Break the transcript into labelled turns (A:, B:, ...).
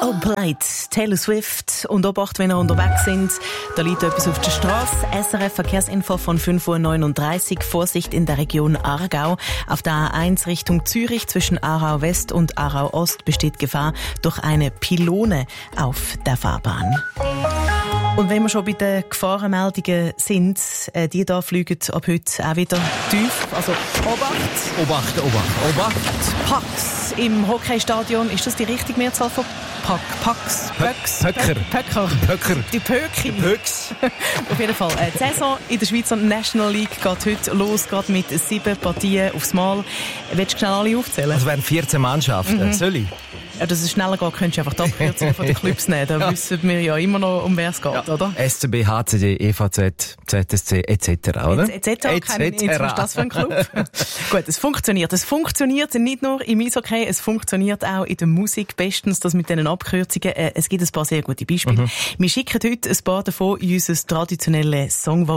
A: Oh, Blade, Taylor Swift und Obacht, wenn ihr unterwegs sind. Da liegt etwas auf der Straße. SRF Verkehrsinfo von 5:39 Uhr. Vorsicht in der Region Aargau. Auf der A1 Richtung Zürich zwischen Aarau West und Aarau Ost besteht Gefahr durch eine Pylone auf der Fahrbahn. Und wenn wir schon bei den Gefahrenmeldungen sind, die da fliegen ab heute auch wieder tief. Also Obacht. Packs im Hockeystadion. Ist das die richtige Mehrzahl von Packs? Pöcker. Die Pöcks. Auf jeden Fall. Die Saison in der Schweizer National League geht heute los, geht mit 7 Partien aufs Mal. Willst du schnell alle aufzählen?
B: Also wären 14 Mannschaften. Soll ich?
A: Ja, dass es schneller geht, könntest du einfach die Abkürzungen von den Clubs nehmen. Da wissen wir ja immer noch, um wer es geht, oder?
B: SCB, HCD, EVZ, ZSC, etc., oder?
A: Etc. Keine Ahnung, was ist das für ein Club? Gut, es funktioniert. Es funktioniert nicht nur im Eishockey, es funktioniert auch in der Musik bestens, das mit diesen Abkürzungen. Es gibt ein paar sehr gute Beispiele. Wir schicken heute ein paar davon in unser traditionelles Songvote.